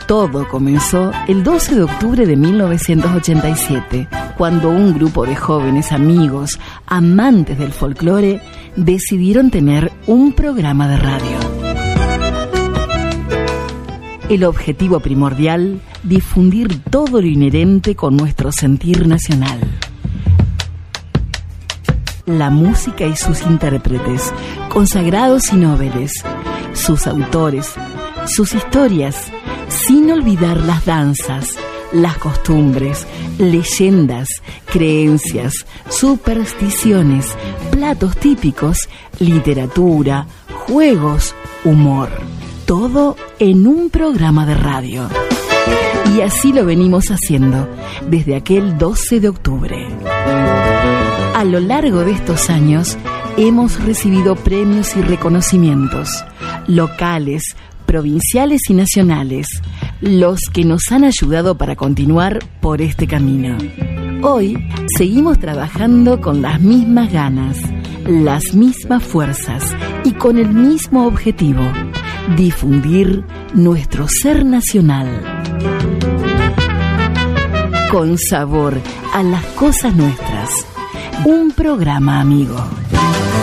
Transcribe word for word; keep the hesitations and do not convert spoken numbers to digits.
Todo comenzó el doce de octubre de mil novecientos ochenta y siete, cuando un grupo de jóvenes amigos, amantes del folclore, decidieron tener un programa de radio. El objetivo primordial, difundir todo lo inherente con nuestro sentir nacional. La música y sus intérpretes, consagrados y nobles, sus autores, sus historias, sin olvidar las danzas, las costumbres, leyendas, creencias, supersticiones, platos típicos, literatura, juegos, humor. Todo en un programa de radio. Y así lo venimos haciendo desde aquel doce de octubre. A lo largo de estos años hemos recibido premios y reconocimientos locales, provinciales y nacionales, los que nos han ayudado para continuar por este camino. Hoy seguimos trabajando con las mismas ganas, las mismas fuerzas y con el mismo objetivo: difundir nuestro ser nacional. Con sabor a las cosas nuestras. Un programa amigo.